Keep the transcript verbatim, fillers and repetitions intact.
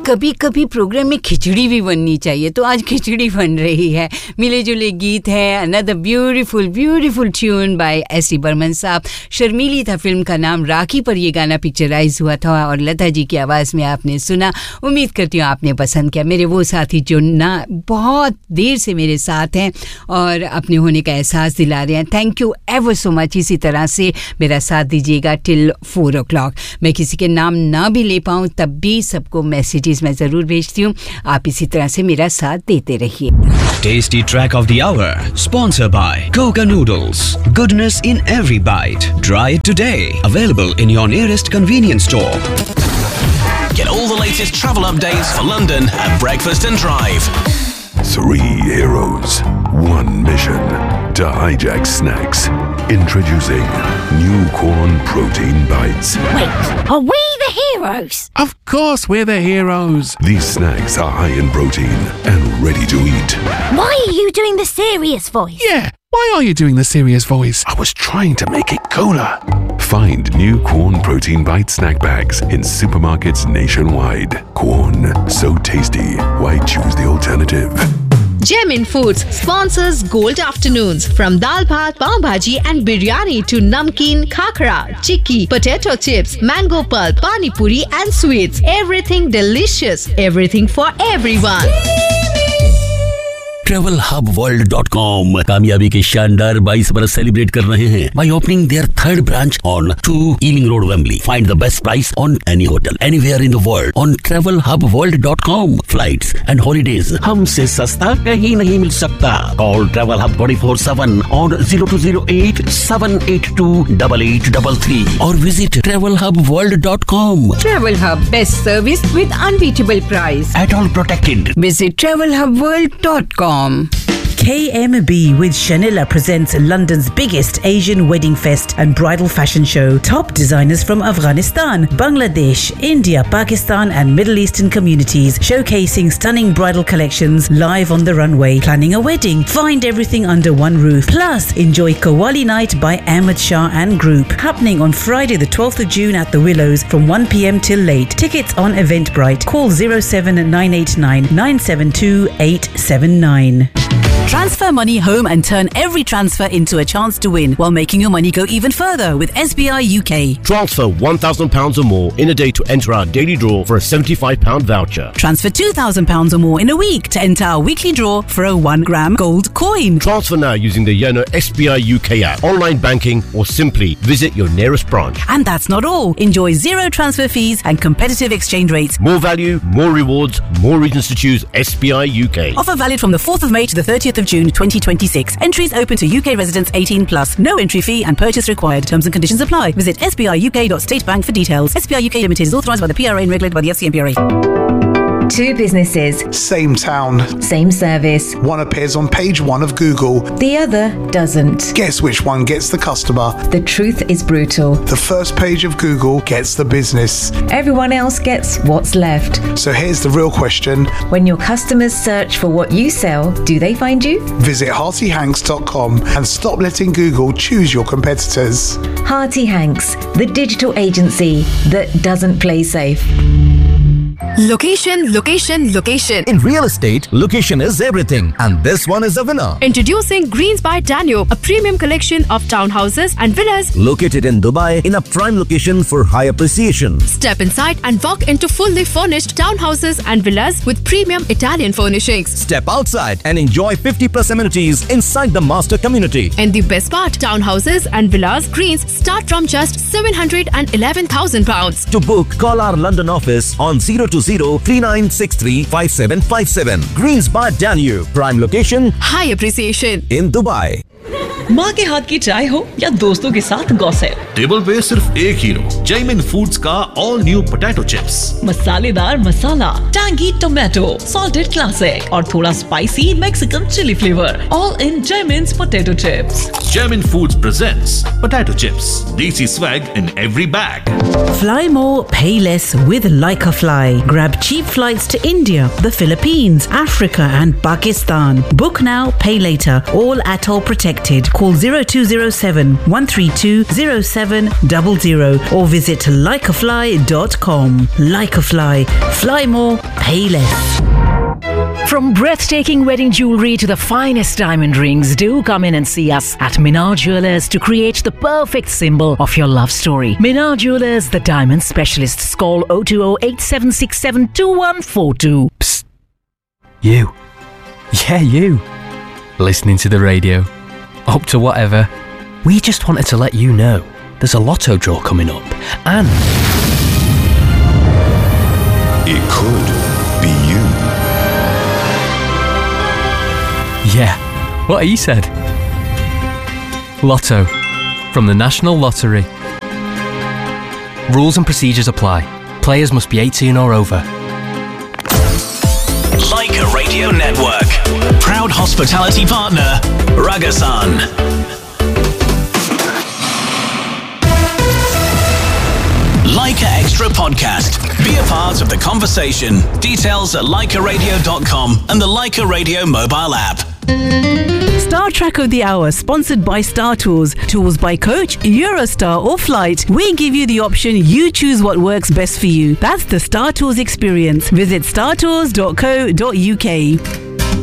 कभी कभी प्रोग्राम में खिचड़ी भी बननी चाहिए, तो आज खिचड़ी बन रही है। मिले जुले गीत हैं, another beautiful beautiful tune by S T Burman साहब। शर्मीली था फिल्म का नाम, राखी पर ये गाना पिक्चराइज हुआ था और लता जी की आवाज़ में आपने सुना। उम्मीद करती हूँ आपने पसंद किया। मेरे वो साथी जो ना बहुत देर से मेरे साथ हैं और अपने होने का एहसास दिला रहे हैं, thank you ever so much. इसी तरह से मेरा साथ दीजिएगा टिल फोर ओ क्लॉक। मैं किसी के नाम ना भी ले पाऊँ तब भी सबको मैसेजेस मैं ज़रूर भेजती हूँ। आप इसी तरह से मेरा साथ देते रहिए। Tasty track of the hour, sponsored by Coca Noodles. Goodness in every bite. Try it today. Available in your nearest convenience store. Get all the latest travel updates for London at Breakfast and Drive. Three heroes, one mission to hijack snacks. Introducing new corn protein bites. Wait, are we the heroes? Of course we're the heroes. These snacks are high in protein and ready to eat. Why are you doing the serious voice? Yeah, why are you doing the serious voice? I was trying to make it cooler. Find new Corn Protein Bite snack bags in supermarkets nationwide. Corn, so tasty. Why choose the alternative? Gemin Foods sponsors Gold Afternoons. From dal bhat, pav bhaji and biryani to namkeen, khakra, chikki, potato chips, mango pulp, pani puri and sweets. Everything delicious. Everything for everyone. travel hub world dot com कामयाबी के शानदार बाईस बरस celebrate कर रहे हैं by opening their third branch on two Ealing Road, Wembley. Find the best price on any hotel anywhere in the world on travel hub world dot com. Flights and holidays हमसे सस्ता कहीं नहीं मिल सकता. Call Travel Hub twenty-four seven on zero two zero eight seven eight two eight eight three three or visit travel hub world dot com. Travel Hub, best service with unbeatable price. At all protected. Visit travel hub world dot com. K M B with Shanila presents London's biggest Asian wedding fest and bridal fashion show. Top designers from Afghanistan, Bangladesh, India, Pakistan and Middle Eastern communities showcasing stunning bridal collections live on the runway. Planning a wedding? Find everything under one roof. Plus, enjoy Qawwali Night by Ahmed Shah and Group. Happening on Friday the twelfth of June at the Willows from one p.m. till late. Tickets on Eventbrite. Call zero seven nine eight nine nine seven two eight seven nine. Transfer money home and turn every transfer into a chance to win while making your money go even further with S B I U K. Transfer one thousand pounds or more in a day to enter our daily draw for a seventy-five pound voucher. Transfer two thousand pounds or more in a week to enter our weekly draw for a one gram gold coin. Transfer now using the Yono S B I U K app, online banking or simply visit your nearest branch. And that's not all. Enjoy zero transfer fees and competitive exchange rates. More value, more rewards, more reasons to choose S B I U K. Offer valid from the fourth of May to the thirtieth of June twenty twenty-six. Entries open to U K residents eighteen plus. No entry fee and purchase required. Terms and conditions apply. Visit s b i u k dot state bank for details. S B I U K Limited is authorised by the P R A and regulated by the F C M P R A. Two businesses. Same town. Same service. One appears on page one of Google. The other doesn't. Guess which one gets the customer? The truth is brutal. The first page of Google gets the business. Everyone else gets what's left. So here's the real question. When your customers search for what you sell, do they find you? Visit hearty hanks dot com and stop letting Google choose your competitors. Hearty Hanks, the digital agency that doesn't play safe. Location, location, location. In real estate, location is everything. And this one is a winner. Introducing Greens by Danube, a premium collection of townhouses and villas. Located in Dubai in a prime location for high appreciation. Step inside and walk into fully furnished townhouses and villas with premium Italian furnishings. Step outside and enjoy fifty plus amenities inside the master community. And the best part, townhouses and villas Greens start from just seven hundred eleven thousand pounds. To book, call our London office on zero two zero three nine six three five seven five seven. Greens by Danube. Prime location. High appreciation. In Dubai. माँ के हाथ की चाय हो या दोस्तों के साथ गॉसिप, टेबल पे सिर्फ एक हीरो, जैमिन फूड्स का ऑल न्यू पोटैटो चिप्स। मसालेदार मसाला, टैंगी टोमेटो, सॉल्टेड क्लासिक और थोड़ा spicy Mexican chilli flavour, all in जैमिन्स potato chips. Jamin Foods presents potato chips. Desi swag in every bag. Fly more, pay less with Laika Fly. Grab cheap flights to India, the Philippines, Africa and Pakistan. Book now, pay later. All atoll protected. call zero two zero seven, one three two, zero seven zero zero or visit like a fly dot com. Like a Fly. Fly more, pay less. From breathtaking wedding jewelry to the finest diamond rings, do come in and see us at Minar Jewelers to create the perfect symbol of your love story. Minar Jewelers, the diamond specialists. Call zero two zero, eight seven six seven, two one four two. Psst. You. Yeah, you. Listening to the radio. Up to whatever. We just wanted to let you know there's a lotto draw coming up. And it could be you. Yeah, what he said. Lotto, from the National Lottery. Rules and procedures apply. Players must be eighteen or over. Leica Radio Network. Proud hospitality partner, Ragasan. Leica Extra Podcast. Be a part of the conversation. Details at leica radio dot com and the Leica Radio mobile app. Star Track of the Hour, sponsored by Star Tours. Tours by coach, Eurostar or flight. We give you the option, you choose what works best for you. That's the Star Tours experience. Visit star tours dot co dot uk.